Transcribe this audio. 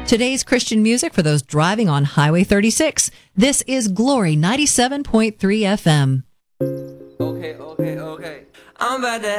Today's Christian music for those driving on Highway 36. This is Glory 97.3 FM. Okay. I'm about to